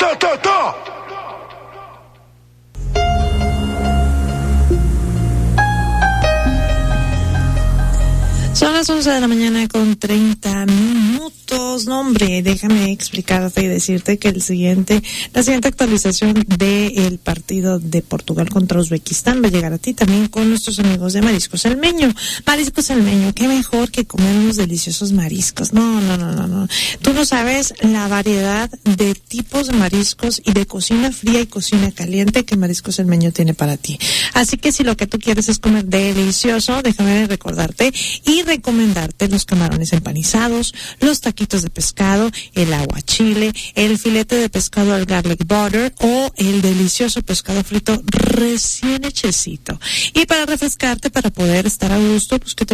Son las 11 de la mañana con 30 minutos. No, hombre, déjame explicarte y decirte que la siguiente actualización del partido de Portugal contra Uzbekistán va a llegar a ti también con nuestros amigos de Mariscos El Meño. Mariscos El Meño, qué mejor que comer unos deliciosos mariscos. No. Tú no sabes la variedad de tipos de mariscos y de cocina fría y cocina caliente que Mariscos El Meño tiene para ti. Así que si lo que tú quieres es comer delicioso, déjame recordarte y recomendarte los camarones empanizados, los taquitos de pescado, el aguachile, el filete de pescado al garlic butter o el delicioso pescado frito recién hechecito. Y para refrescarte, para poder estar a gusto, pues que te